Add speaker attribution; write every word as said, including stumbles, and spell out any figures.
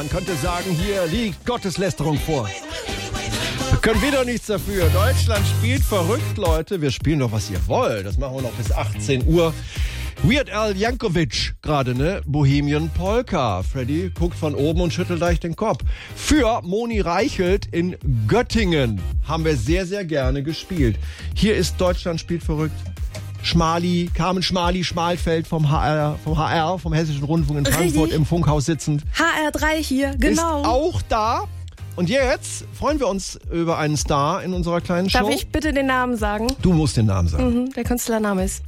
Speaker 1: Man könnte sagen, hier liegt Gotteslästerung vor. Wir können wieder nichts dafür. Deutschland spielt verrückt, Leute. Wir spielen doch, was ihr wollt. Das machen wir noch bis achtzehn Uhr. Weird Al Yankovic gerade, ne? Bohemian Polka. Freddy guckt von oben und schüttelt leicht den Kopf. Für Moni Reichelt in Göttingen haben wir sehr, sehr gerne gespielt. Hier ist Deutschland spielt verrückt. Schmali, Carmen Schmali, Schmalfeld vom H R, vom H R, vom Hessischen Rundfunk in Frankfurt. Richtig. Im Funkhaus sitzend.
Speaker 2: H R drei hier, genau.
Speaker 1: Ist auch da. Und jetzt freuen wir uns über einen Star in unserer kleinen Show.
Speaker 2: Darf ich bitte den Namen sagen?
Speaker 1: Du musst den Namen sagen.
Speaker 2: Mhm, der Künstlername ist